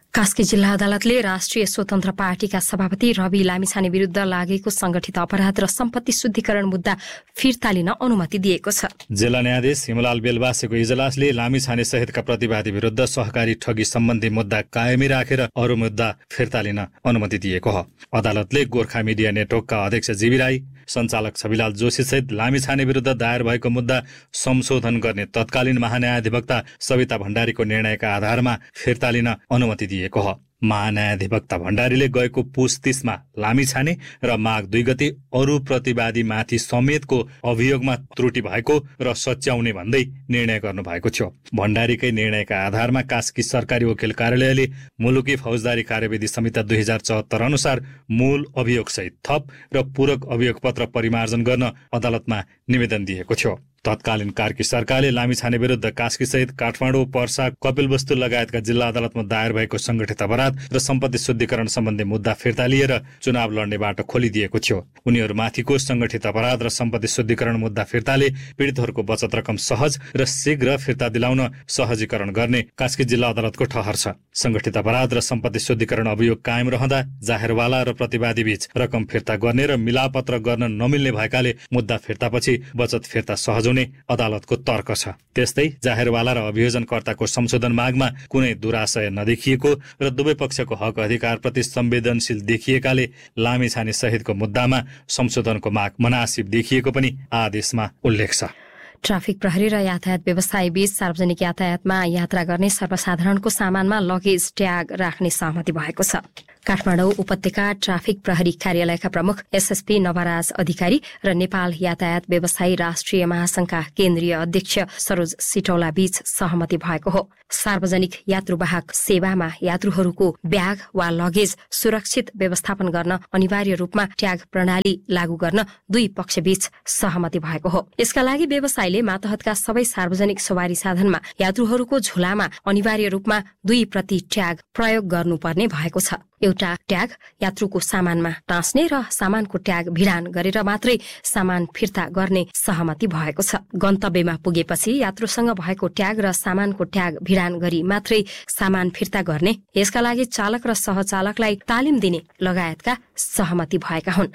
कास्की जिल्ला अदालतले राष्ट्रिय स्वतन्त्र पार्टीका सभापति रवि लामिछाने विरुद्ध लागेको संगठित अपराध र सम्पत्ति शुद्धिकरण मुद्दा फिर्ता लिन अनुमति दिएको छ। जिल्ला न्यायाधीश हिमलाल बेलबासेको इजलासले लामिछाने सहितका प्रतिवादी विरुद्ध सहकारी ठगी सम्बन्धी मुद्दा कायमी राखेर अरू मुद्दा फिर्ता लिन अनुमति दिएको हो। अदालतले गोर्खा मिडिया नेटवर्कका अध्यक्ष जीवी राई, सञ्चालक छविलाल जोशी सहित लामिछाने विरुद्ध दायर भएको मुद्दा संशोधन गर्ने तत्कालीन महान्यायाधिवक्ता सविता भण्डारीको निर्णयका आधारमा फिर्ता लिन अनुमति दिएको हो। महान्यायाधिवक्ता भण्डारीले गएको पुस 30 मा लामिछाने र माघ 2 गते अरू प्रतिवादीमाथि समेतको अभियोगमा त्रुटि भएको र सच्याउने भन्दै निर्णय गर्नु भएको थियो। भण्डारीकै निर्णयका आधारमा कास्की सरकारी वकिल कार्यालयले मुलुकी फौजदारी कार्यविधि संहिता 2074 अनुसार मूल अभियोगसहित थप र पूरक अभियोग पत्र परिमार्जन गर्न अदालतमा निवेदन दिएको थियो। तत्कालीन कार्की सरकारले लामिछाने विरुद्ध कास्की सहित काठमाडौँ, पर्सा, कपिलवस्तु लगायतका जिल्ला अदालतमा दायर भएको संगठित अपराध र सम्पत्ति शुद्धिकरण सम्बन्धी मुद्दा फिर्ता लिएर चुनाव लड्ने बाटो खोलिदिएको थियो। उनीहरूमाथिको संगठित अपराध र सम्पत्ति शुद्धिकरण मुद्दा फिर्ताले पीडितहरूको बचत रकम सहज र शीघ्र फिर्ता दिलाउन सहजीकरण गर्ने कास्की जिल्ला अदालतको ठहर छ। संगठित अपराध र सम्पत्ति शुद्धिकरण अभियोग कायम रहँदा जाहेरवाला र प्रतिवादी बीच रकम फिर्ता गर्ने र मिलापत्र गर्न नमिल्ने भएकाले मुद्दा फिर्तापछि बचत फिर्ता सहज हुने अदालतको तर्क छ। त्यस्तै जाहेरवाला र अभियोजनकर्ताको संशोधन मागमा कुनै दुराशय नदेखिएको र दुवै पक्षको हक अधिकारप्रति संवेदनशील देखिएकाले लामिछाने सहितको मुद्दामा संशोधनको माग मनासिब देखिएको पनि आदेशमा उल्लेख छ। ट्राफिक प्रहरी र यातायात व्यवसायी बीच सार्वजनिक यातायातमा यात्रा गर्ने सर्वसाधारणको सामानमा लगेज ट्याग राख्ने सहमति भएको छ। काठमाडौँ उपत्यका ट्राफिक प्रहरी कार्यालयका प्रमुख एसएसपी नवराज अधिकारी र नेपाल यातायात व्यवसायी राष्ट्रिय महासंघका केन्द्रीय अध्यक्ष सरोज सिटौला बीच सहमति भएको हो। सार्वजनिक यात्रुवाहक सेवामा यात्रुहरूको ब्याग वा लगेज सुरक्षित व्यवस्थापन गर्न अनिवार्य रूपमा ट्याग प्रणाली लागू गर्न दुई पक्षबीच सहमति भएको हो। यसका लागि व्यवसायीले मातहतका सबै सार्वजनिक सवारी साधनमा यात्रुहरूको झोलामा अनिवार्य रूपमा 2 प्रति ट्याग प्रयोग गर्नुपर्ने भएको छ। एउटा ट्याग यात्रुको सामानमा टाँस्ने र सामानको ट्याग भिडान गरेर मात्रै सामान फिर्ता गर्ने सहमति भएको छ। गन्तव्यमा पुगेपछि यात्रुसँग भएको ट्याग र सामानको ट्याग भिडान गरी मात्रै सामान फिर्ता गर्ने, यसका लागि चालक र सहचालकलाई तालिम दिने लगायतका सहमति भएका हुन्।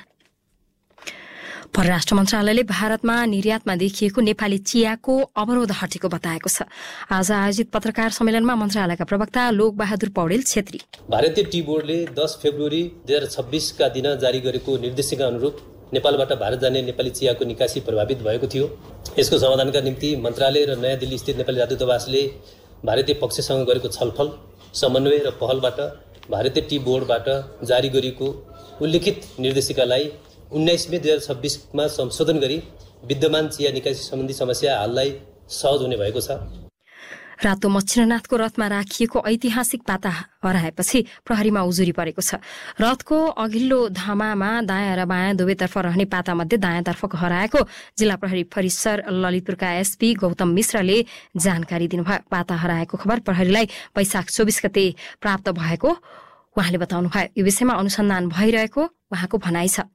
परराष्ट्र मन्त्रालयले भारतमा निर्यातमा देखिएको नेपाली चियाको अवरोध हटेको बताएको छ। आज आयोजित पत्रकार सम्मेलनमा मन्त्रालयका प्रवक्ता लोकबहादुर पौडेल छेत्री, भारतीय टी बोर्डले 10 फेब्रुअरी 2026 का दिन जारी गरेको निर्देशिका अनुरूप नेपालबाट भारत जाने नेपाली चियाको निकासी प्रभावित भएको थियो। यसको समाधानका निम्ति मन्त्रालय र नयाँ दिल्ली स्थित नेपाली राजदूतावासले भारतीय पक्षसँग गरेको छलफल, समन्वय र पहलबाट भारतीय टी बोर्डबाट जारी गरिएको उल्लेखित निर्देशिकालाई 19 मे 2026 मा संशोधन गरी विद्यमान चिया निकासी सम्बन्धी समस्या हाललाई सहज हुने भएको छ। रातो मच्छिन्द्रनाथको रथमा राखिएको ऐतिहासिक पाता हराएपछि प्रहरीमा उजुरी परेको छ। रथको अघिल्लो धामामा दायाँ र बायाँ दुवैतर्फ रहने पाता मध्ये दायाँतर्फको हराएको जिल्ला प्रहरी परिसर ललितपुरका एसपी गौतम मिश्रले जानकारी दिनुभयो। पाता हराएको खबर प्रहरीलाई वैशाख 24 गते प्राप्त भएको उहाँले बताउनुभयो। यो विषयमा अनुसन्धान भइरहेको उहाँको भनाइ छ।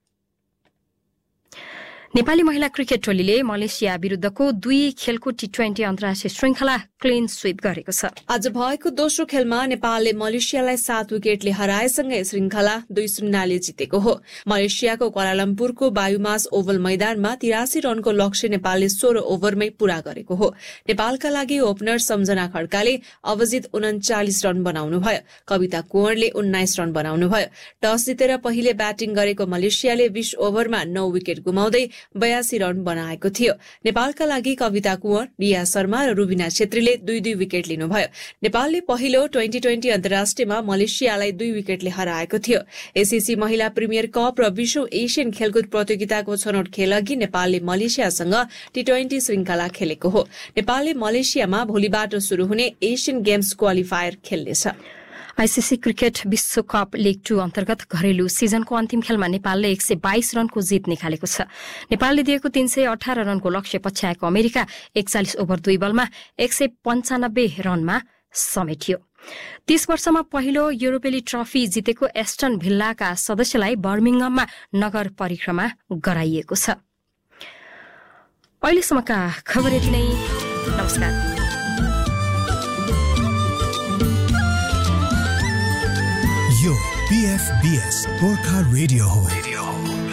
नेपाली महिला क्रिकेट टोलीले मलेसिया विरुद्धको 2 खेलको टी20 अन्तर्राष्ट्रिय श्रृंखला क्लीन स्वीप गरेको छ। आज भएको दोस्रो खेलमा नेपालले मलेसियालाई 7 विकेटले हराएसँगै श्रृंखला 2-0 जितेको हो। मलेसियाको क्वालालम्पुरको बायुमास ओभल मैदानमा 83 रनको लक्ष्य नेपालले 16 ओभरमै पूरा गरेको हो। नेपालका लागि ओपनर सम्झना खड्काले अवजित 39 रन बनाउनुभयो। कविता कुँवरले 19 रन बनाउनुभयो। टस जितेर पहिले ब्याटिङ गरेको मलेसियाले 20 ओभरमा 9 विकेट गुमाउँदै 82 रन बनाएको थियो। नेपालका लागि कविता कुँवर, रिया शर्मा र रुबिना छेत्रीले 2-2 विकेट लिनुभयो। नेपालले पहिलो 2020 अन्तर्राष्ट्रियमा मलेसियालाई 2 विकेटले हराएको थियो। एसएससी महिला प्रिमियर कप र विश्व एसियन खेलकुद प्रतियोगिताको छनौट खेल अघि नेपालले मलेसियासँग टी20 श्रृंखला खेलेको हो। नेपालले मलेसियामा भोलिबाट शुरू हुने Asian games qualifier खेल्नेछ। ICC cricket विश्वकप लीग 2 अन्तर्गत घरेलु सिजनको अन्तिम खेलमा नेपालले 122 रनको जित निकालेको छ। नेपालले दिएको 318 रनको लक्ष्य पछ्याएको अमेरिका 41 ओभर 2 बलमा 195 रनमा समेटियो। 30 वर्षमा पहिलो युरोपेली ट्रफी जितेको एस्टन भिल्लाका सदस्यलाई बर्मिङहममा नगर परिक्रमा गराइएको छ। अहिलेसम्मका खबर यति नै। नमस्कार। यो PFBS गोर्खा रेडियो हो।